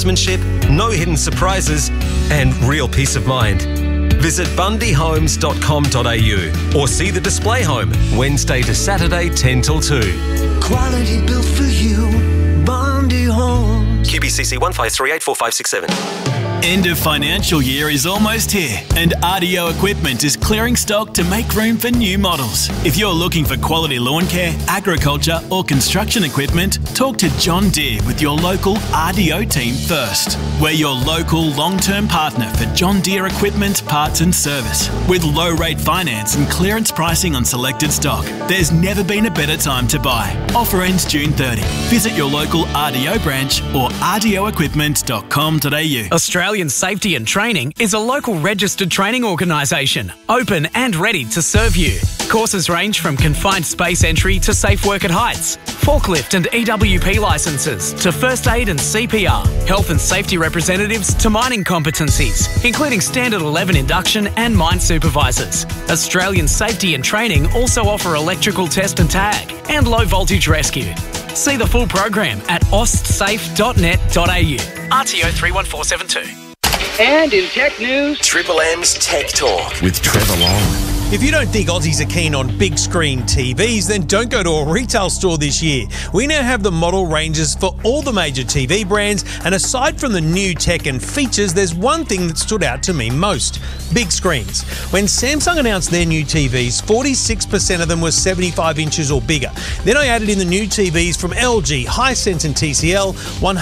craftsmanship, no hidden surprises, and real peace of mind. Visit bundyhomes.com.au or see the display home Wednesday to Saturday 10 till 2. Quality built for you, Bundy Homes. QBCC 1538457. End of financial year is almost here, and RDO Equipment is clearing stock to make room for new models. If you're looking for quality lawn care, agriculture or construction equipment, talk to John Deere with your local RDO team first. We're your local long-term partner for John Deere equipment, parts and service. With low-rate finance and clearance pricing on selected stock, there's never been a better time to buy. Offer ends June 30. Visit your local RDO branch or rdoequipment.com.au. Australian Safety and Training is a local registered training organisation, open and ready to serve you. Courses range from confined space entry to safe work at heights, forklift and EWP licences to first aid and CPR, health and safety representatives to mining competencies, including Standard 11 induction and mine supervisors. Australian Safety and Training also offer electrical test and tag and low voltage rescue. See the full program at austsafe.net.au. RTO 31472. And in tech news, Triple M's Tech Talk with Trevor Long. If you don't think Aussies are keen on big screen TVs, then don't go to a retail store this year. We now have the model ranges for all the major TV brands, and aside from the new tech and features, there's one thing that stood out to me most: big screens. When Samsung announced their new TVs, 46% of them were 75 inches or bigger. Then I added in the new TVs from LG, Hisense and TCL,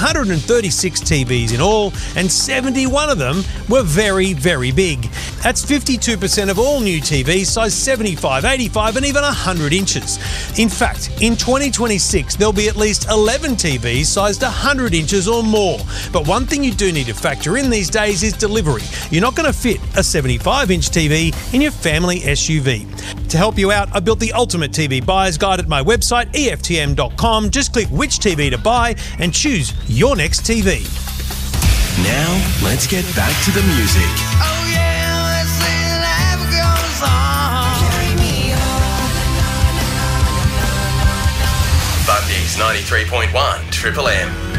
136 TVs in all, and 71 of them were very, very big. That's 52% of all new TVs size 75, 85 and even 100 inches. In fact, in 2026, there'll be at least 11 TVs sized 100 inches or more. But one thing you do need to factor in these days is delivery. You're not going to fit a 75-inch TV in your family SUV. To help you out, I built the ultimate TV buyer's guide at my website, EFTM.com. Just click which TV to buy and choose your next TV. Now, let's get back to the music. Oh yeah, let's see life goes on. Carry me on. Bundy's 93.1 Triple M.